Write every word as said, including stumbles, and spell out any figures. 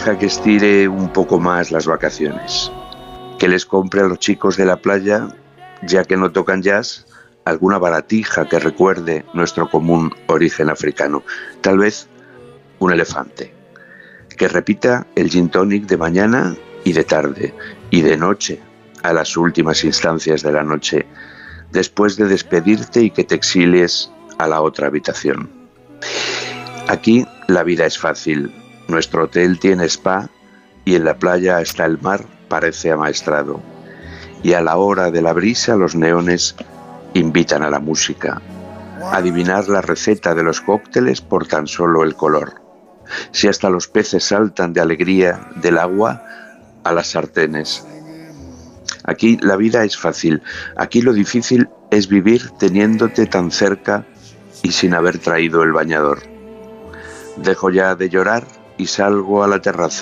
deja que estire un poco más las vacaciones, que les compre a los chicos de la playa, ya que no tocan jazz, alguna baratija que recuerde nuestro común origen africano, tal vez un elefante, que repita el gin tonic de mañana y de tarde y de noche, a las últimas instancias de la noche, después de despedirte y que te exilies a la otra habitación. Aquí la vida es fácil, nuestro hotel tiene spa y en la playa hasta el mar parece amaestrado, y a la hora de la brisa los neones invitan a la música, a adivinar la receta de los cócteles por tan solo el color. Si hasta los peces saltan de alegría del agua a las sartenes. Aquí la vida es fácil, aquí lo difícil es vivir teniéndote tan cerca y sin haber traído el bañador. Dejo ya de llorar y salgo a la terraza.